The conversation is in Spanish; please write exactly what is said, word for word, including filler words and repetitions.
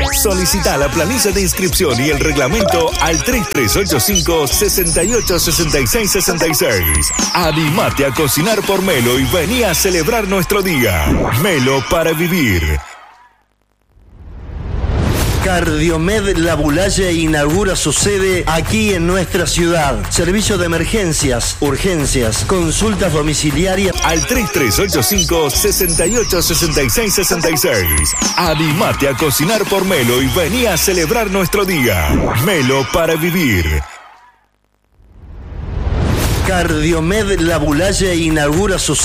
Solicita la planilla de inscripción y el reglamento al tres tres ocho cinco, seis ocho seis seis seis seis. Animate a cocinar por Melo y vení a celebrar nuestro día. Melo para vivir. Cardiomed La Bulaye inaugura su sede aquí en nuestra ciudad. Servicio de emergencias, urgencias, consultas domiciliarias al tres tres ocho cinco, seis ocho seis seis seis seis. Animate a cocinar por Melo y vení a celebrar nuestro día. Melo para vivir. Cardiomed La Bulaye inaugura su